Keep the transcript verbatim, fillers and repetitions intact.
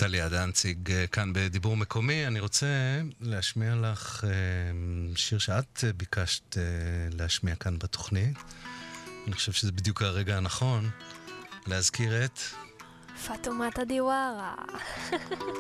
טליה דנציג כאן בדיבור מקומי. אני רוצה להשמיע לך שיר שאת ביקשת להשמיע כאן בתוכנית. אני חושב שזה בדיוק הרגע הנכון להזכיר את פאטומטה דיווארה.